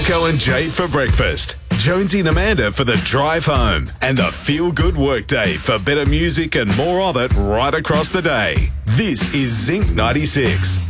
Rico and Jade for breakfast, Jonesy and Amanda for the drive home, and the feel-good workday for better music and more of it right across the day. This is Zinc 96.